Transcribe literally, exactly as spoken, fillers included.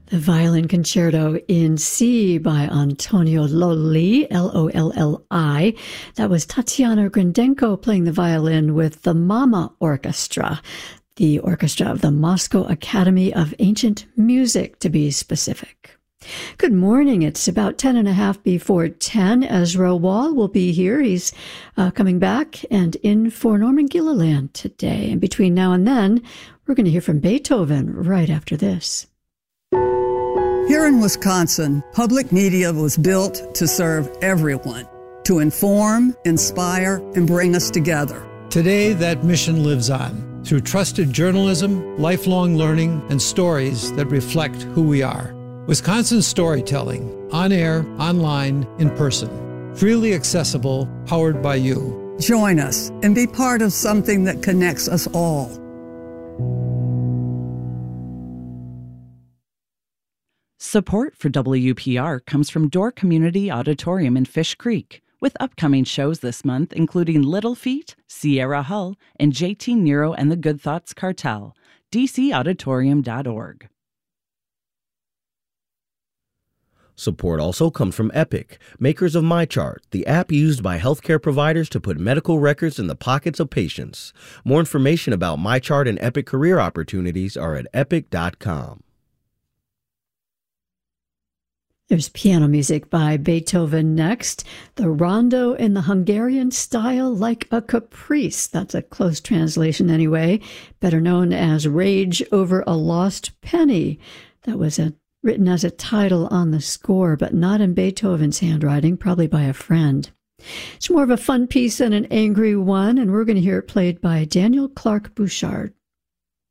The Violin Concerto in C by Antonio Lolli, L O L L I. That was Tatiana Grindenko playing the violin with the Mama Orchestra, the orchestra of the Moscow Academy of Ancient Music, to be specific. Good morning. It's about ten and a half before ten. Ezra Wall will be here. He's uh, coming back and in for Norman Gilliland today. And between now and then, we're going to hear from Beethoven right after this. Here in Wisconsin, public media was built to serve everyone, to inform, inspire, and bring us together. Today, that mission lives on through trusted journalism, lifelong learning, and stories that reflect who we are. Wisconsin storytelling, on air, online, in person, freely accessible, powered by you. Join us and be part of something that connects us all. Support for W P R comes from Door Community Auditorium in Fish Creek, with upcoming shows this month including Little Feat, Sierra Hull, and J T Nero and the Good Thoughts Cartel. d c auditorium dot org. Support also comes from Epic, makers of MyChart, the app used by healthcare providers to put medical records in the pockets of patients. More information about MyChart and Epic career opportunities are at epic dot com. There's piano music by Beethoven next. The Rondo in the Hungarian style like a caprice. That's a close translation anyway. Better known as Rage Over a Lost Penny. That was a, written as a title on the score, but not in Beethoven's handwriting, probably by a friend. It's more of a fun piece than an angry one, and we're going to hear it played by Daniel Clark Bouchard.